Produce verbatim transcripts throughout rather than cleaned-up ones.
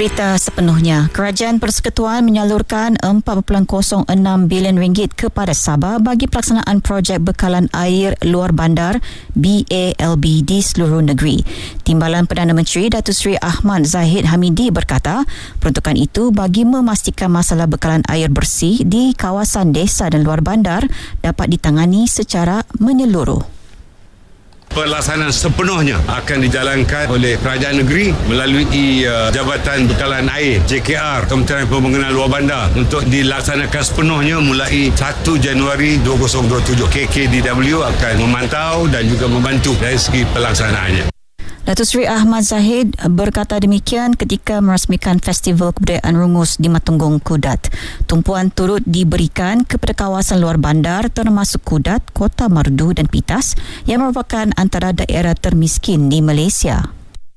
Berita sepenuhnya. Kerajaan Persekutuan menyalurkan empat perpuluhan kosong enam bilion ringgit kepada Sabah bagi pelaksanaan projek bekalan air luar bandar B A L B di seluruh negeri. Timbalan Perdana Menteri Datuk Seri Ahmad Zahid Hamidi berkata, peruntukan itu bagi memastikan masalah bekalan air bersih di kawasan desa dan luar bandar dapat ditangani secara menyeluruh. Pelaksanaan sepenuhnya akan dijalankan oleh kerajaan negeri melalui uh, Jabatan Bekalan Air J K R, Kementerian Pembangunan Luar Bandar, untuk dilaksanakan sepenuhnya mulai satu Januari dua ribu dua puluh tujuh. K K D W akan memantau dan juga membantu dari segi pelaksanaannya. Datuk Seri Ahmad Zahid berkata demikian ketika merasmikan Festival Kebudayaan Rungus di Matunggung Kudat. Tumpuan turut diberikan kepada kawasan luar bandar termasuk Kudat, Kota Marudu dan Pitas yang merupakan antara daerah termiskin di Malaysia.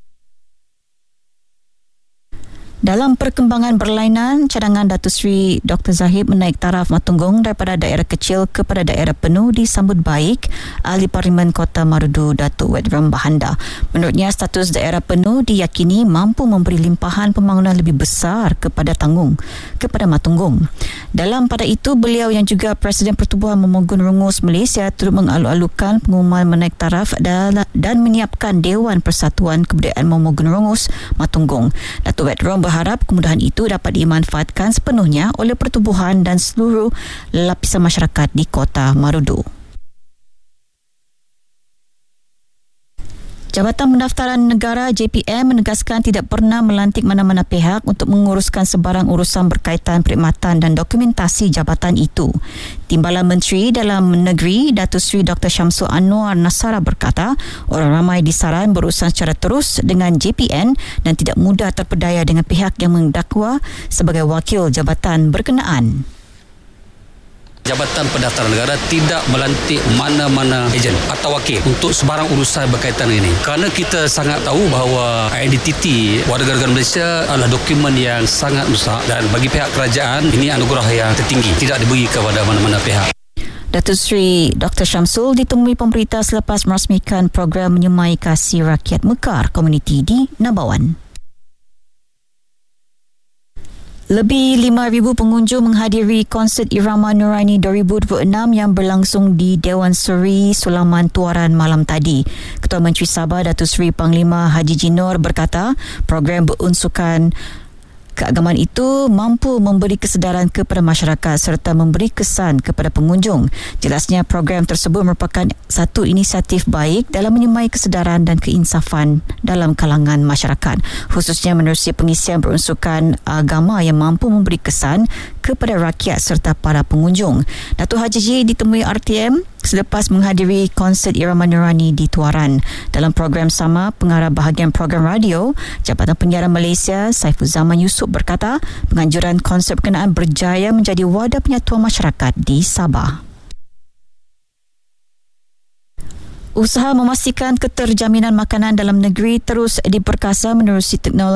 Dalam perkembangan berlainan, cadangan Datuk Seri Doktor Zahid menaik taraf Matunggung daripada daerah kecil kepada daerah penuh disambut baik Ahli Parlimen Kota Marudu Datuk Wedram Bahanda. Menurutnya, status daerah penuh diyakini mampu memberi limpahan pembangunan lebih besar kepada tanggung kepada Matunggung. Dalam pada itu, beliau yang juga Presiden Pertubuhan Memogun Rungus Malaysia turut mengalu-alukan pengumuman menaik taraf dan, dan menyiapkan Dewan Persatuan Kebudayaan Memogun Rungus Matunggung. Datuk Wedram berharap kemudahan itu dapat dimanfaatkan sepenuhnya oleh pertubuhan dan seluruh lapisan masyarakat di Kota Marudu. Jabatan Pendaftaran Negara J P M menegaskan tidak pernah melantik mana-mana pihak untuk menguruskan sebarang urusan berkaitan perkhidmatan dan dokumentasi jabatan itu. Timbalan Menteri Dalam Negeri Datuk Seri Doktor Syamsul Anwar Nasara berkata, orang ramai disaran berurusan secara terus dengan J P N dan tidak mudah terpedaya dengan pihak yang mendakwa sebagai wakil jabatan berkenaan. Jabatan Pendaftaran Negara tidak melantik mana-mana ejen atau wakil untuk sebarang urusan berkaitan ini. Kerana kita sangat tahu bahawa identiti warga negara Malaysia adalah dokumen yang sangat besar dan bagi pihak kerajaan ini anugerah yang tertinggi, tidak diberi kepada mana-mana pihak. Datuk Seri Doktor Syamsul ditemui pemberita selepas merasmikan program Menyemai Kasih Rakyat Mekar Komuniti di Nabawan. Lebih lima ribu pengunjung menghadiri konsert Irama Nurani dua ribu dua puluh enam yang berlangsung di Dewan Seri Sulaman Tuaran malam tadi. Ketua Menteri Sabah Datuk Seri Panglima Haji Jinor berkata, program berunsurkan keagamaan itu mampu memberi kesedaran kepada masyarakat serta memberi kesan kepada pengunjung. Jelasnya program tersebut merupakan satu inisiatif baik dalam menyemai kesedaran dan keinsafan dalam kalangan masyarakat, khususnya menerusi pengisian berunsurkan agama yang mampu memberi kesan kepada rakyat serta para pengunjung. Datuk Haji Ji ditemui R T M selepas menghadiri konsert Irama Nurani di Tuaran. Dalam program sama, pengarah bahagian program radio Jabatan Penyiaran Malaysia Saifuzaman Yusof berkata, penganjuran konsert berkenaan berjaya menjadi wadah penyatuan masyarakat di Sabah. Usaha memastikan keterjaminan makanan dalam negeri terus diperkasa menerusi teknologi